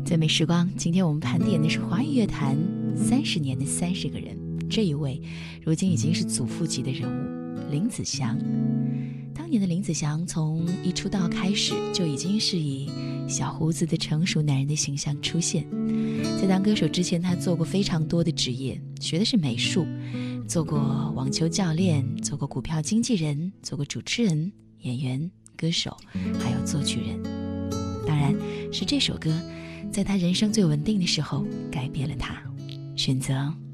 最美时光，今天我们盘点的是华语乐坛30年的30个人。这一位如今已经是祖父级的人物，林子祥。当年的林子祥从一出道开始就已经是以小胡子的成熟男人的形象出现。在当歌手之前，他做过非常多的职业，学的是美术，做过网球教练，做过股票经纪人，做过主持人、演员、歌手，还有作曲人。当然是这首歌在他人生最稳定的时候改变了他，选择